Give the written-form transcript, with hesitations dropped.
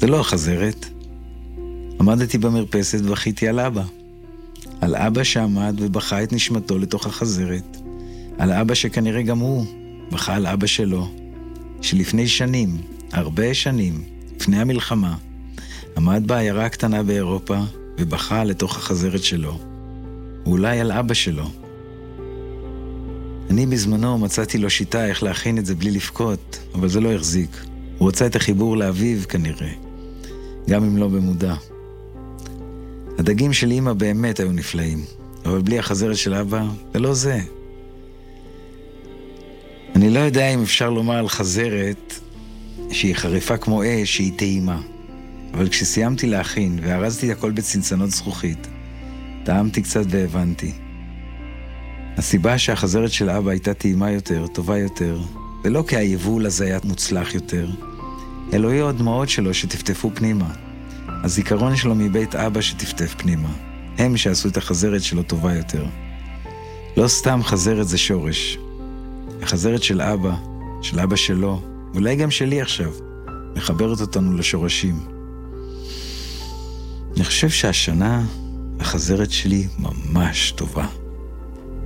זה לא החזרת. עמדתי במרפסת ובכיתי על אבא. על אבא שעמד ובכה את נשמתו לתוך החזרת. על אבא שכנראה גם הוא בכה על אבא שלו, שלפני שנים, הרבה שנים, לפני המלחמה, עמד בעיירה הקטנה באירופה ובכה לתוך החזרת שלו. ואולי על אבא שלו. אני בזמנו מצאתי לו שיטה איך להכין את זה בלי לפקות, אבל זה לא החזיק. הוא רוצה את החיבור לאביו כנראה, גם אם לא במודע. הדגים של אמא באמת היו נפלאים, אבל בלי החזרת של אבא, זה לא זה. אני לא יודע אם אפשר לומר על חזרת שהיא חריפה כמו אש, שהיא טעימה. אבל כשסיימתי להכין והרזתי הכל בצנצנות זכוכית, טעמתי קצת והבנתי. הסיבה שהחזרת של אבא הייתה טעימה יותר, טובה יותר, ולא כי היבול הזה היה מוצלח יותר, אלו היו הדמעות שלו שטפטפו פנימה. הזיכרון שלו מבית אבא שטפטף פנימה. הם שעשו את החזרת שלו טובה יותר. לא סתם חזרת זה שורש. החזרת של אבא שלו, אולי גם שלי עכשיו, מחברת אותנו לשורשים. אני חושב שהשנה החזרת שלי ממש טובה.